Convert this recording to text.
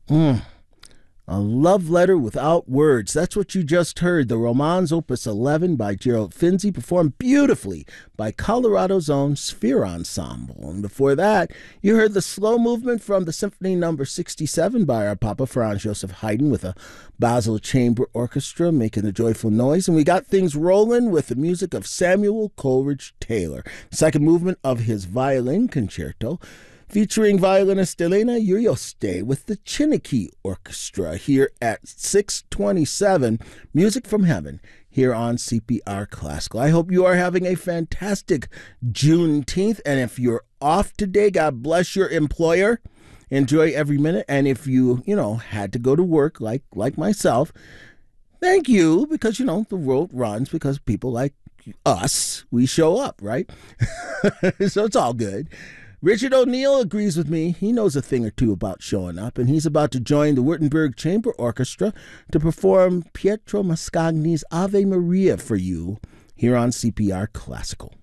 Mm, a love letter without words. That's what you just heard. The Romans Opus 11 by Gerald Finzi, performed beautifully by Colorado's own Sphere Ensemble. And before that, you heard the slow movement from the Symphony Number 67 by our Papa Franz Joseph Haydn with a Basel Chamber Orchestra making a joyful noise. And we got things rolling with the music of Samuel Coleridge Taylor, second movement of his violin concerto, featuring violinist Elena Urioste with the Chiniki Orchestra here at 627 Music from Heaven here on CPR Classical. I hope you are having a fantastic Juneteenth, and if you're off today, God bless your employer. Enjoy every minute, and if you had to go to work like myself, thank you, because the world runs because people like us, we show up, right? So it's all good. Richard O'Neill agrees with me. He knows a thing or two about showing up, and he's about to join the Württemberg Chamber Orchestra to perform Pietro Mascagni's Ave Maria for you here on CPR Classical.